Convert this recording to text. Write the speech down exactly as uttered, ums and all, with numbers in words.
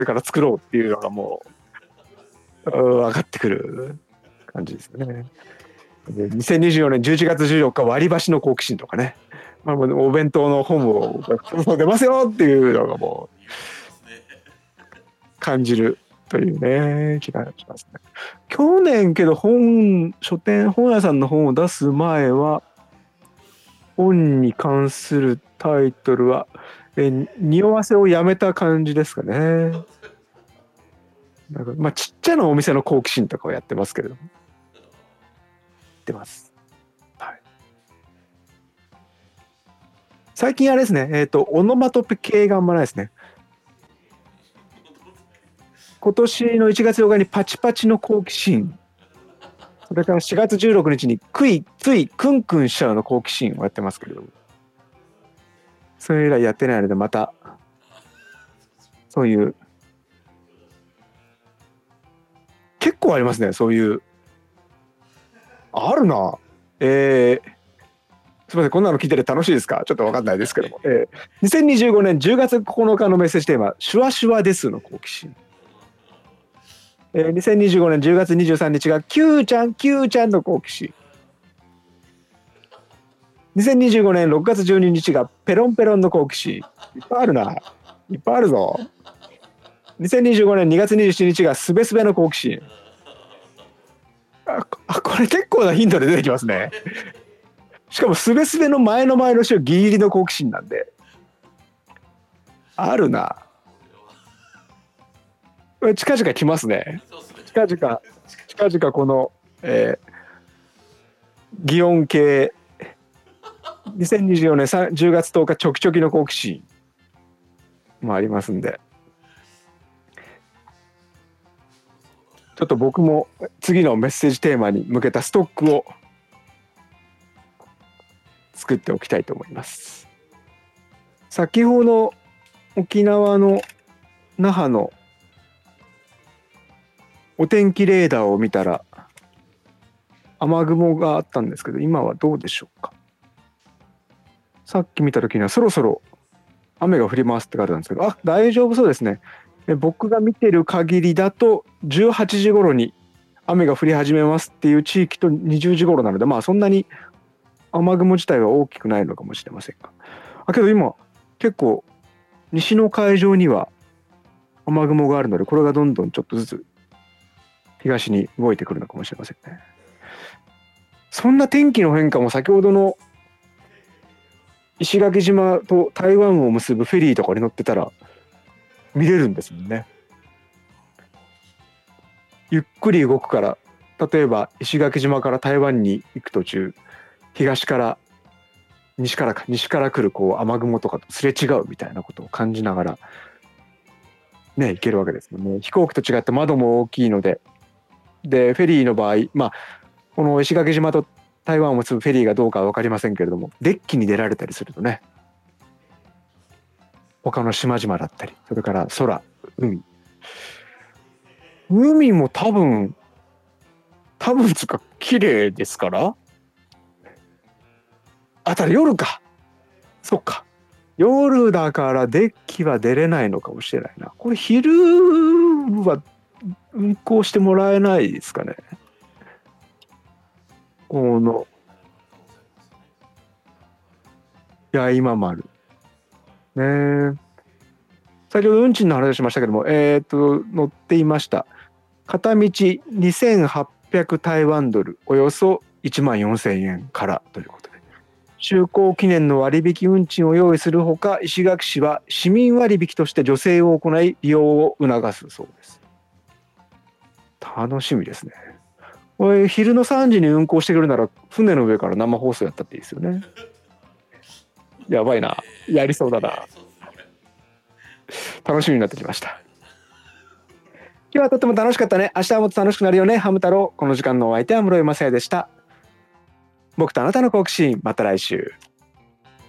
れから作ろうっていうのがもう分かってくる感じですよね。でにせんにじゅうよねんじゅういちがつじゅうよっか割り箸の好奇心とかね、まあ、もうお弁当の本をそろそろ出ますよっていうのがもう感じるというね気がしますね。去年けど本書店本屋さんの本を出す前は本に関するタイトルはえ匂わせをやめた感じですかね。なんかまあちっちゃなお店の好奇心とかをやってますけれども出ます、はい、最近あれですね、えっとオノマトペ系があんまないですね。今年のいちがつようかにパチパチの好奇心、それからしがつじゅうろくにちにクイついクンクンしちゃうの好奇心をやってますけれども、それ以来やってないのでまたそういう結構ありますね、そういうあるな。えー、すみません、こんなの聞いてて楽しいですか？ちょっと分かんないですけども、えー、にせんにじゅうごねんじゅうがつここのかのメッセージテーマシュワシュワですの好奇心、えー、にせんにじゅうごねんじゅうがつにじゅうさんにちがキューちゃんキューちゃんの好奇心、にせんにじゅうごねんろくがつじゅうににちがペロンペロンの好奇心、いっぱいあるな、いっぱいあるぞ。にせんにじゅうごねんにがつにじゅうしちにちがすべすべの好奇心、ああこれ結構な頻度で出てきますね。しかもすべすべの前の前の週ギリギリの好奇心なんであるな。これ近々来ますね。近々近々この、えー、擬音系にせんにじゅうよねんじゅうがつとおかチョキチョキの好奇心もありますんで、ちょっと僕も次のメッセージテーマに向けたストックを作っておきたいと思います。先ほど沖縄の那覇のお天気レーダーを見たら雨雲があったんですけど、今はどうでしょうか。さっき見た時にはそろそろ雨が降りますって書いてあるんですけど、あ、大丈夫そうですね。僕が見てる限りだとじゅうはちじ頃に雨が降り始めますっていう地域とにじゅうじ頃なので、まあそんなに雨雲自体は大きくないのかもしれませんが、あけど今結構西の海上には雨雲があるので、これがどんどんちょっとずつ東に動いてくるのかもしれませんね。そんな天気の変化も先ほどの石垣島と台湾を結ぶフェリーとかに乗ってたら見れるんですもんね。ゆっくり動くから、例えば石垣島から台湾に行く途中、東から西からか西から来るこう雨雲とかとすれ違うみたいなことを感じながらね行けるわけですもんね。飛行機と違って窓も大きいので、でフェリーの場合、まあこの石垣島と台湾を結ぶフェリーがどうかは分かりませんけれども、デッキに出られたりするとね、他の島々だったり、それから空、海海も多分多分つか綺麗ですから、あただ夜か、そっか夜だからデッキは出れないのかもしれないな。これ昼は運航してもらえないですかね。この八重丸ねえ、先ほど運賃の話をしましたけども、えっと載っていました。片道にせんはっぴゃく台湾ドル、およそいちまんよんせんえんからということで、就航記念の割引運賃を用意するほか、石垣市は市民割引として助成を行い利用を促すそうです。楽しみですね。これ昼のさんじに運航してくれるなら船の上から生放送やったっていいですよね。やばいな、やりそうだな。楽しみになってきました。今日はとっても楽しかったね。明日はもっと楽しくなるよね、ハム太郎。この時間のお相手は室井雅也でした。僕とあなたの好奇心、また来週。